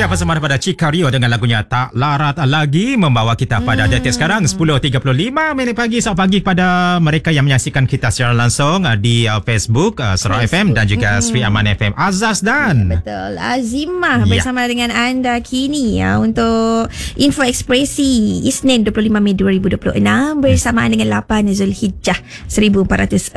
Ya, bersama pada Cikario dengan lagunya Tak Larat Lagi membawa kita pada detik sekarang 10.35 minit pagi. Selamat pagi pada mereka yang menyaksikan kita secara langsung di Facebook Surau FM dan juga Sri Aman FM. Azaz dan betul, Azimah bersama dengan anda kini untuk Info Ekspresi Isnin 25 Mei 2026 bersamaan dengan 8 Zulhijjah 1447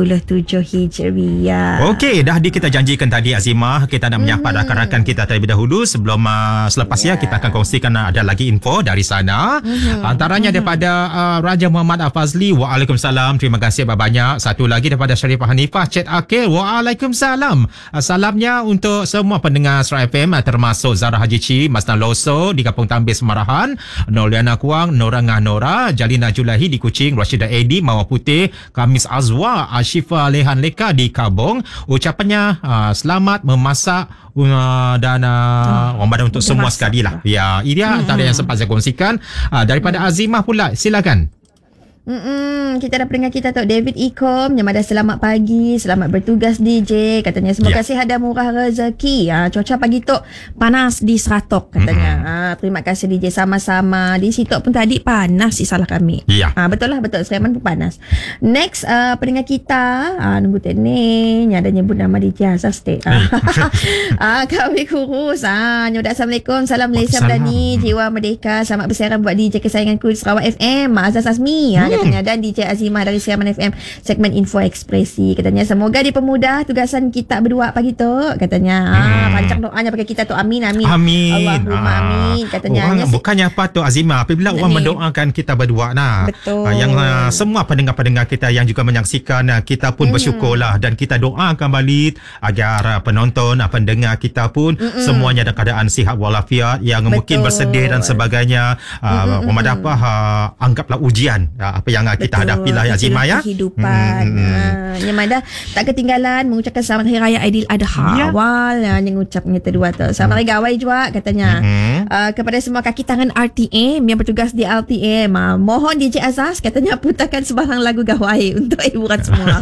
Hijriah. Okey, dah kita janjikan tadi Azimah, kita nak menyapa rakan-rakan kita terlebih dahulu. Sebelum selepas kita akan kongsikan ada lagi info dari sana. Antaranya daripada Raja Muhammad Afazli, waalaikumsalam, terima kasih banyak. Satu lagi daripada Sharifah Hanifah Chat Akil, waalaikumsalam. Salamnya untuk semua pendengar Surau FM termasuk Zara Haji Ci, Masna Loso di Kampung Tambis Semarahan, Noliana Kuang, Norangah Nora, Jalina Julahi di Kuching, Rashida Edi Mawar Putih, Kamis Azwa, Ashifa Lehan Leka di Kabong. Ucapannya selamat memasak dan Ramadan untuk semua sekali lah. Ya, ini antara yang sempat saya kongsikan. Daripada Azimah pula, silakan. Kita ada pendengar kita Tok David Ikom yang ada selamat pagi, selamat bertugas DJ, katanya semoga sihat dan murah rezeki. Cuaca pagi Tok panas di Seratok katanya. Terima kasih DJ, sama-sama. Di Sitok pun tadi panas salah kami. Betul lah, betul. Sleman pun panas. Next pendengar kita nunggu teknik ada nyebut nama DJ Azaz teh. Kami kurus. Nyodak Assalamualaikum, salam Malaysia Madani, jiwa merdeka, selamat bersiaran buat DJ kesayanganku Sarawak FM, Azaz Azmi katanya, dan DJ Azimah dari Siaman FM segmen Info Ekspresi katanya semoga dipermudah tugasan kita berdua pagi tu katanya. Panjang doanya bagi kita tu, amin amin. Allahumma amin katanya. Bukannya apa tu Azimah, apabila orang mendoakan kita berdua yang semua pendengar-pendengar kita yang juga menyaksikan, kita pun bersyukurlah dan kita doakan balik agar penonton, pendengar kita pun semuanya dalam keadaan sihat walafiat, yang mungkin bersedih dan sebagainya. Anggaplah ujian apa yang kita hadapi lah Azimah ya. Kehidupan. Yang mana tak ketinggalan mengucapkan selamat Hari Raya Aidil Adha awal yang ucapnya kedua tu. Selamat Hari Gawai juga katanya. Kepada semua kaki tangan RTM yang bertugas di RTM, mohon DJ Azaz katanya putarkan sebarang lagu Gawai untuk hiburan semua.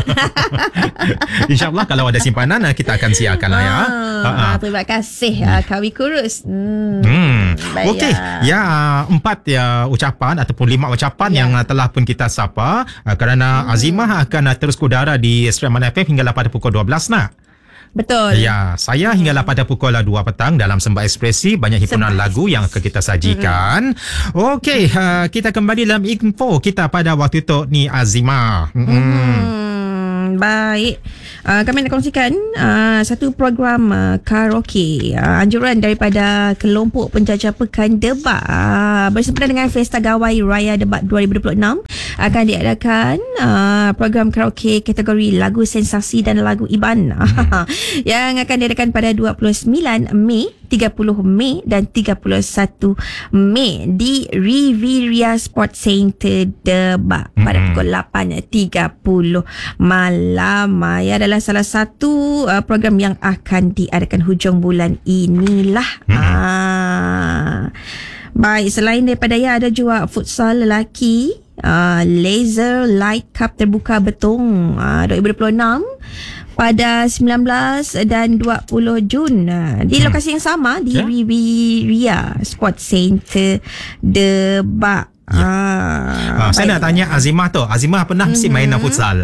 InsyaAllah kalau ada simpanan kita akan siarkan lah ya. Terima kasih Kawi Kurus. Okey, 4 ucapan ataupun 5 ucapan yang telah pun kita sapa, kerana Azimah akan terus kudara di Sri Aman FM hinggalah pada pukul 12 nak. Betul. Ya, saya hinggalah pada pukul 2 petang dalam Sembah Ekspresi, banyak himpunan lagu yang akan kita sajikan. Okey, kita kembali dalam info kita pada waktu itu ni Azimah. Baik, kami nak kongsikan satu program karaoke anjuran daripada kelompok penjajah Pekan Debat bersempena dengan Festa Gawai Raya Debat 2026 akan diadakan program karaoke kategori lagu sensasi dan lagu Iban yang akan diadakan pada 29 Mei, 30 Mei dan 31 Mei di Riviera Sport Center Debat pada pukul 8.30 malam. Ia adalah salah satu program yang akan diadakan hujung bulan inilah. Baik, selain daripada ada juga futsal lelaki, Laser Light Cup terbuka Betong 2026 pada 19 dan 20 Jun di lokasi yang sama di Riviera Sport Center Debat. Saya nak tanya Azimah tu, Azimah pernah mesti main futsal?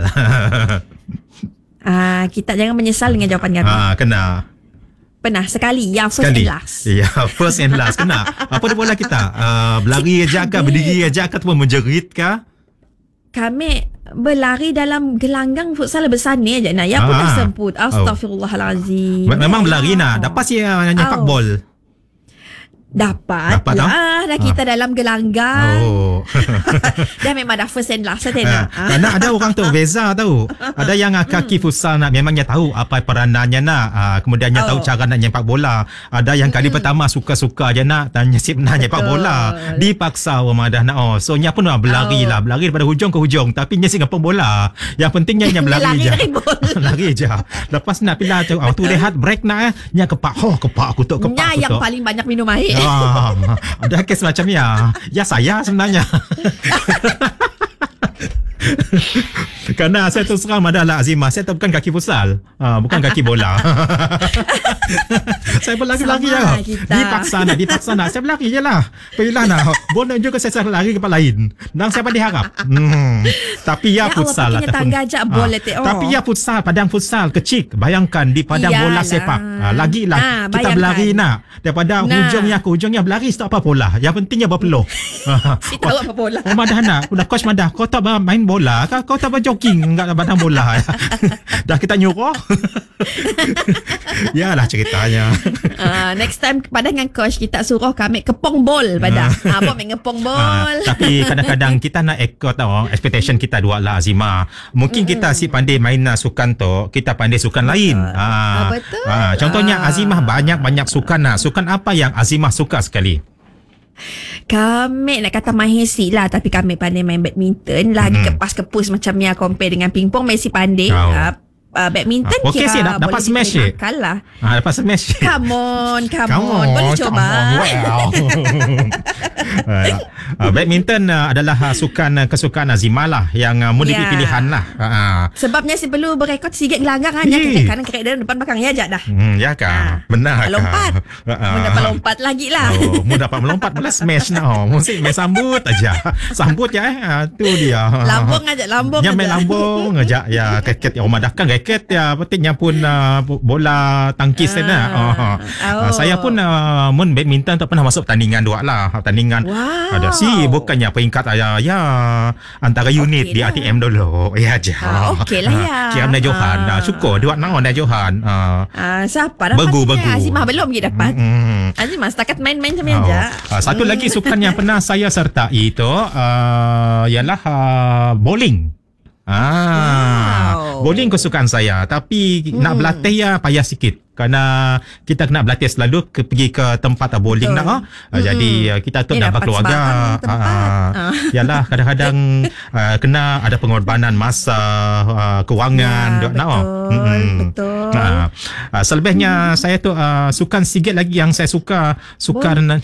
Kita jangan menyesal dengan jawapan kami. Kena. Pernah sekali, first and last. Ya, first and last. Kena. Apa dia bola kita? Berlari aja kah, berdiri aja kah, ataupun menjerit kah? Kami berlari dalam gelanggang futsal besar ni aja nak. Yang pun tersebut. Astagfirullahalazim. Memang berlari nak. Dapat sih nyepak bol. Dapat lah. Dah kita dalam gelanggang. Dah memang dah first and last nak. Kerana ada orang tu beza tahu. Ada yang kaki futsal nak memangnya tahu apa peranannya nak. Kemudiannya tahu cara nak nyepak bola. Ada yang kali pertama suka-suka je nak tanya sip nak nyepak bola. Dipaksa orang dah nak. So nya pun berlari lah. Berlari daripada hujung ke hujung. Tapi nya sing ngepong bola. Yang pentingnya nya berlari je. Lari je. Lepas nak pilih tu rehat break nak nya kepak. Kepak aku tu kepak. Nya yang paling banyak minum air. Ada kes macam ya saya sebenarnya. Kerana saya terus terang adalah Azimah, saya bukan kaki futsal, bukan kaki bola. Saya berlari-lari je. Dipaksa nak. Saya berlari je lah. Pergilah nak. Bola juga saya lari ke tempat lain. Dan saya pandai harap. Tapi ya futsal lah. Tapi ya futsal, padang futsal kecil. Bayangkan di padang bola sepak. Lagilah kita berlari nak. Daripada hujungnya ke hujungnya berlari tak apa bola. Yang pentingnya berpeluh. Kita tahu apa bola. Madah nak. Coach Madah, kau tak main bola, kau tak berjogging enggak padang bola. Dah kita nyuruh. Yalah ceritanya. Next time pada dengan coach kita suruh kami kepong bol pada. Apa main ngepong bol. Tapi kadang-kadang kita nak ikut expectation kita dua lah Azimah. Mungkin kita si pandai main sukan tu, kita pandai sukan lain. Betul. Contohnya Azimah banyak sukan. Sukan apa yang Azimah suka sekali? Kami nak kata mahisi lah, tapi kami pandai main badminton lah. Dikepas-kepus macam ni compare dengan pingpong Messi pandai. Badminton kira dapat boleh smash akal lah. Dapat smash. Come on. Boleh coba. Badminton adalah kesukaan Azimah lah, yang mudah dipilihan lah. Sebabnya si perlu berekod sikit gelanggang hanya kanan kerek dalam depan belakang ya dah. Ya kan. Benar. Lompat. Dapat lompat lagi lah. Mu dapat melompat malah smash nak. Mesti main sambut aja. Sambut ya. Tu dia. Lambung aja. Ya main lambung aja. Ya raket rumah dah kan raket ya, pentingnya pun bola tangkis saya pun mun badminton tak pernah masuk pertandingan dua lah. Pertandingan ada bukannya peringkat antara unit di ATM dulu. Ya aja. Okeylah ya. Kira nak Johan syukur dua naon dah Johan. Siapa dapat? Begu. Azimah belum dia dapat. Azimah setakat main-main macam aja. Satu lagi sukan yang pernah saya sertai itu ialah bowling. Bowling kesukaan saya, tapi nak berlatih payah sikit. Kerana kita kena berlatih selalu pergi ke tempat bowling nak. Jadi kita tu dah berkeluarga. Yalah kadang-kadang kena ada pengorbanan masa, kewangan betul. Selebihnya saya tu sukan sikit lagi yang saya suka, sukan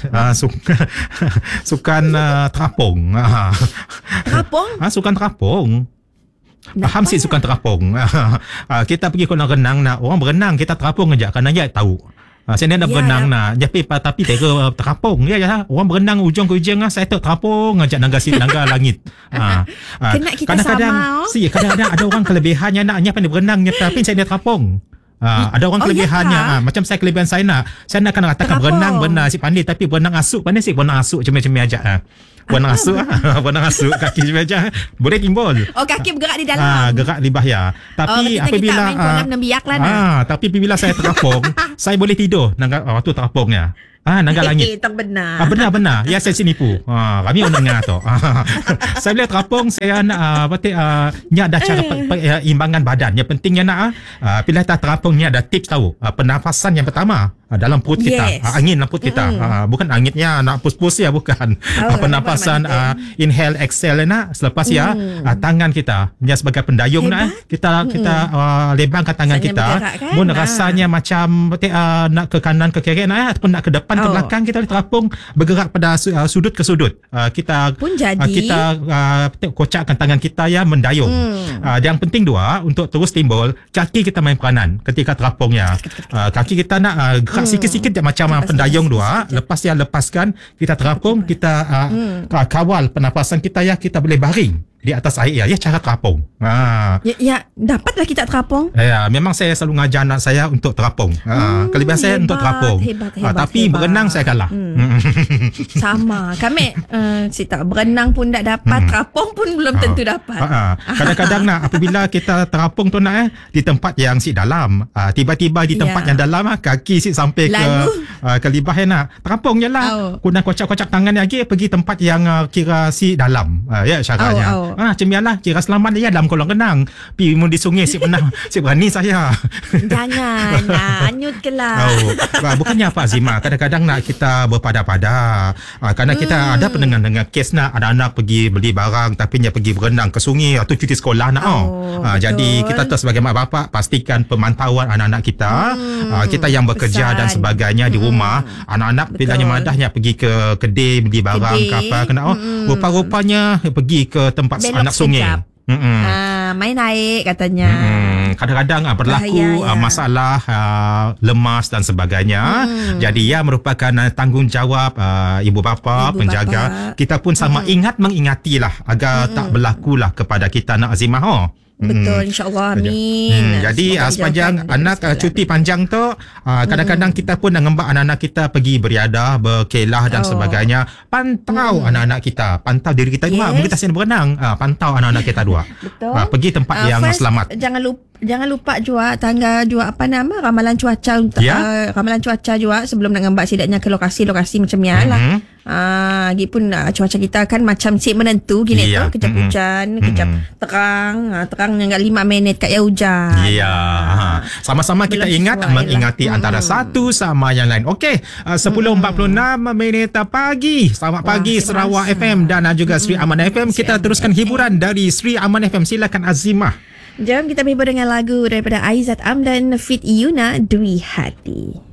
terapung. Terapung? Sukan terapung. Faham sih sukan terapung. Kita pergi kolam renang nak orang berenang, kita terapung aja kerana dia tahu. Saya nak berenang nak tapi tega terapung ya orang berenang ujung ke ujung saya tak terapung aja nangga langit. Kadang-kadang ada orang kelebihannya naknya pandai berenang tapi saya nak terapung. Ada orang kelebihannya macam saya kelebihan saya nak kena katakan berenang benar si pandai, tapi berenang asuk pandai si berenang asuk cuma-cuma aja. Berenang asuk kaki cuma aja boleh timbul. Kaki bergerak di dalam. Gerak di bahaya. Tapi apabila kita main kolam nembiak lah tapi apabila saya terapung saya boleh tidur waktu terapungnya. Naga langit. Benar. Benar. Ya saya nipu. Kami orang dengar tu. Saya boleh terapung, saya nak ada cara imbangan badan. Yang pentingnya nak bila tak terapung ni ada tips tahu. Pernafasan yang pertama dalam perut kita. Angin dalam perut kita. Bukan anginnya nak pus-pus ya bukan. Pernafasan inhale exhale nak selepas tangan kita sebagai pendayung nak kita lebangkan tangan kita. Mun rasanya macam nak ke kanan ke kiri nak ataupun nak ke depan ke belakang, kita terapung bergerak pada sudut ke sudut. Kita kocakkan tangan kita mendayung. Yang penting dua untuk terus timbul kaki kita main peranan ketika terapungnya. Kaki kita nak gerak sikit-sikit macam pendayung dua. Lepas lepaskan kita terapung, kita kawal pernafasan kita kita boleh baring di atas air cara terapung. Dapatlah kita terapung. Memang saya selalu ngajar anak saya untuk terapung. Kelebihan saya untuk terapung. Tapi berenang saya kalah. Sama. Kami tak berenang pun tak dapat, terapung pun belum tentu dapat. Kadang-kadang apabila kita terapung tu di tempat yang dalam, tiba-tiba di tempat yang dalam kaki sampai ke libah terapung je lah. Kuna kocak-kocak tangan lagi pergi tempat yang kira dalam. Caranya. Cemialah kira selamat dia dalam kolam renang. Pergi di sungai si berani saya. Jangan anyut ke lah. Bukannya apa Azimah, kadang-kadang nak kita berpada-pada. Kerana kita ada pendengar kes ada anak pergi beli barang tapi dia pergi berenang ke sungai atau cuti sekolah jadi kita tu sebagai mak bapak pastikan pemantauan anak-anak kita. Kita yang bekerja dan sebagainya di rumah, anak-anak bilanya madahnya pergi ke kedai beli barang ke apa kena rupa-rupanya pergi ke tempat anak sungai. Main naik katanya. Kadang-kadang berlaku Bahaya, ya. masalah lemas dan sebagainya. Jadi ia merupakan tanggungjawab ibu bapa, penjaga. Kita pun sama mengingatilah agar tak berlakulah kepada kita nak Azimah. Betul, insyaAllah. Amin. Jadi Semoga sepanjang dijauhkan anak daripada segala cuti panjang tu, kadang-kadang kita pun nak ngembak anak-anak kita pergi beriadah, berkelah dan sebagainya. Pantau anak-anak kita, pantau diri kita juga. Mungkin tak siap berenang, pantau anak-anak kita dua. Betul. Pergi tempat yang First, selamat. Jangan lupa juga tanggal juga apa nama ramalan cuaca ramalan cuaca juga sebelum nak ngambak sidaknya ke lokasi-lokasi macam ni lah. Lagi pun cuaca kita kan macam sik menentu gini tu, kejap hujan, kejap terang, terang yang 5 minit kat hujan. Sama-sama kita Belum ingat sesuai mengingati antara satu sama yang lain. Okey, 10.46 minit pagi. Selamat pagi Sarawak FM dan juga Sri Aman FM. Kita teruskan hiburan dari Sri Aman FM. Silakan Azimah. Jom kita menghibur dengan lagu daripada Aizat Amdan Fit Yuna Dwi Hati.